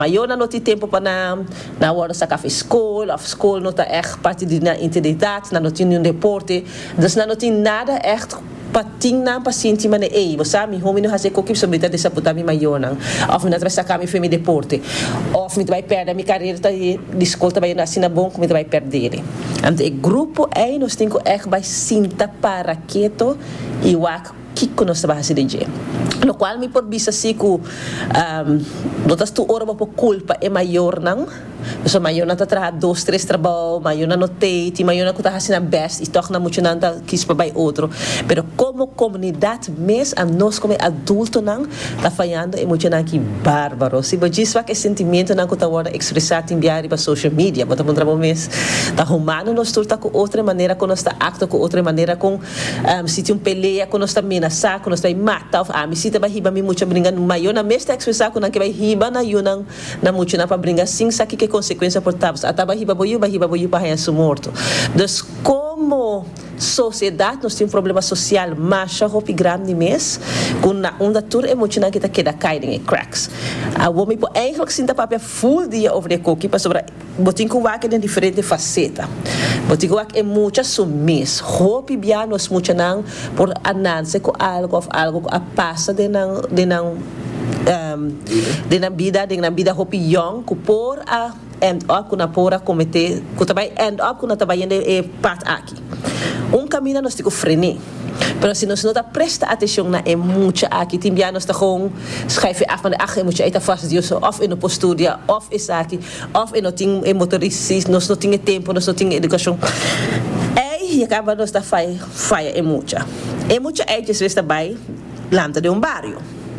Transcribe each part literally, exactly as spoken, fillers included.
Maar eu não tenho tempo para na na hora sa café school, of school não está echt parte de na integridade, não tem nenhum deporte, então não tem nada echt pating na paciente mana ei, você sabe, homem não hace coquim sobre ter dessa puta mi maiona, of na trasa cami foi mi deporte, of me vai perder minha carreira tá de escola também na sina bom como vai perder. Então o grupo aí nós temos echt vai cinta para quieto e wak que nós trabalhamos de dia. Lo qual me por vista assim que um, notas tu ora por culpa é maior não, so maior não tá trabalhando dois três trabalho, maior não tem, maior não tá fazendo best e torna muito não tá quis para vai outro, pero como comunidade mesmo a nós como adulto não tá falhando é muito não que bárbaro, se você diz que sentimento não que tá agora expressar enviar para social media, bota um trabalho mesmo, tá humano nós turta com outra maneira, com nós tá acto com outra maneira, com um, se tem um peleia, com nós tá ameaçar, com nós vai matar, ah, me se vai riba me muito brincar no maior na mesma expressar com que vai riba na yunang na muito na para brincar sim sabe que consequência por tabs ataba riba boiu ba riba boiu para ser morto. Então como sociedade nós temos um problema social macha hopi grande mês com na onda tour emocional que tá queda caindo em cracks. A homem por eigenlijk sinta papel full dia over de coque para sobre botin com waque em diferente faceta. Botin com waque é muita sumis. Hopi bia nós muito não por ananse com algo of algo a passa de não de não um, de na vida de na vida hopi young ku por a end up kuna pora cometer ku também end up kuna também é part aqui. Um caminho nós temos que frenar. Pero se nós não tá presta atenção na é muita aqui tem bia nós tá com schrijven af van de ach moet je ita vast dios of in postura of is aqui of in noting e motoricis nós não tinha tempo nós não tinha educação. Ei, acaba nós tá fai fai é muita. É muita é que se está by lanta de um bairro.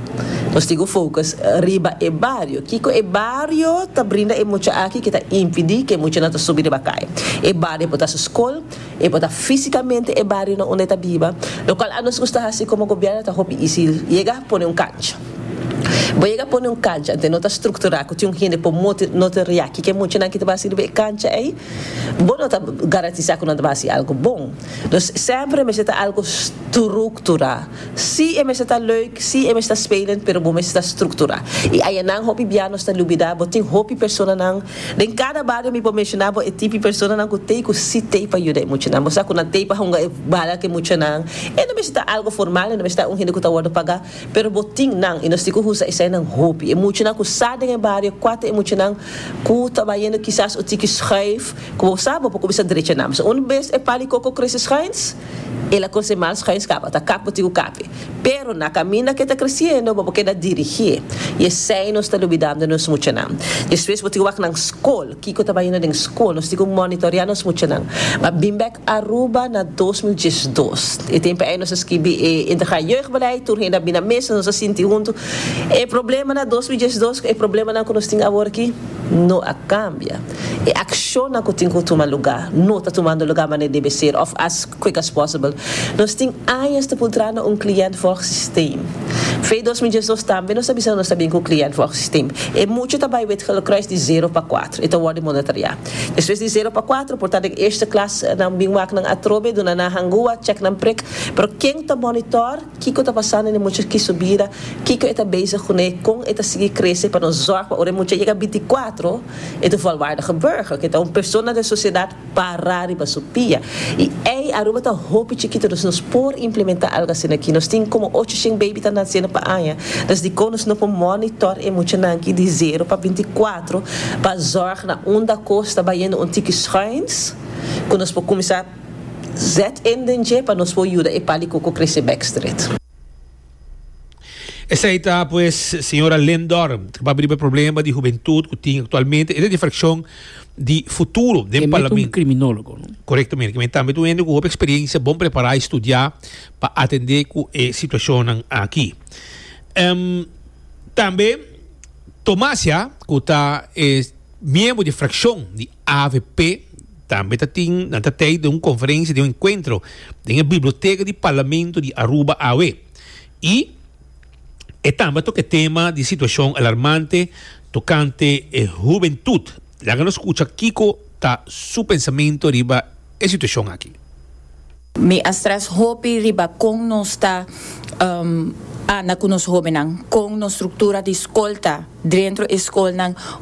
Nós temos focus riba e barrio. Kiko e barrio tá brinda e muito aqui que tá impedir que muito não tá subir de bacai. E barrio pode estar escola, e pode estar fisicamente e barrio não onde tá biba. Lo qual a nós gosta assim como governo tá hopi isil. Chega pôr um cancha. Boiega pôr um cancha, então não tá estruturar, que tem um gente por notoriar, que é muito não que tá basir de cancha aí. Bom não tá garantizar que não tá basir algo bom. Então sempre me está algo estruturar. Se é me está leuk, se é me está spelen, pero bom me está estruturar. E aí não hopi biano está lubida, bom tem hopi pessoa não. Em cada barrio me vou mencionar é tipo pessoa não que tem que se tem para ajudar muito não. Você que não tem para hongar bala que muito não. E não me está algo formal, não me está um gente que tá guarda pagar, pero botin não, e nós temos usa isso não hopi. E muito não que sabe em barrio, quatro e muito não que trabalhando quizás o tique schrijf, como sabe, porque começa direito não. So um vez é pali coco cresce schijns. Ela consegue mais schijns capa, tá capa tigo cape. Pero na caminha que está crescendo, porque da dirigir. E sei nós está lubidando nós muito não. E depois botigo wak na escola, que que trabalhando na escola, nós tigo monitorear nós muito não. Mas bimbek Aruba na dois mil e dois. E tempo aí nós escrevi e integrar jeugdbeleid, toen ainda bina mesa nós senti junto. E problema na dois mil e dois, e problema na que nós temos agora aqui, não a cambia. E ação na que tem que tomar lugar, não está tomando lugar mas deve ser of as quick as possible. Nós temos anos de pultrando um cliente for sistema. Fez dois mil e dois também nós sabemos nós sabemos que o cliente for sistema. E muito também vai ter que de zero para quatro. Então o de monitorear. Depois de zero para quatro, portanto a esta classe na bingwak na atrobe, do na hangua, check na prick. Pero quem está monitor, que que está passando em muito que subida, que que está bezig com eta seguir crescer para nos zorg para ore moet jy vinte e quatro et 'n volwaardige burger que é uma pessoa da sociedade parar e para subir e ei Aruba tá hope chiquito nos nos por implementar algo assim aqui nós tem como oito cem baby tá nascendo para aia das de conos no monitor e muito aqui de zero para vinte e quatro para zorg na onda costa baiano um tique schijns quando nós por começar zet in den je para nos por ajuda e pali coco crescer backstreet. Essa aí está, pues, senhora Lendor, que vai abrir o problema de juventude que tem atualmente, e de fração de futuro do parlamento. Um criminólogo, não? Corretamente, que também estou vendo com uma experiência, bom preparar, estudar, para atender com a situação aqui. Um, também, Tomásia, que está é, membro de fração de A V P, também está tendo de uma conferência, de um encontro, na biblioteca do parlamento de Aruba, A U E. E e também toca tema de situação alarmante tocante a juventude. Lá que nós escuta Kiko tá su pensamento riba a situação aqui. Me astras hopi riba com nós tá um, Ana com nos jóvenes, com uma estrutura de escolta dentro da escola,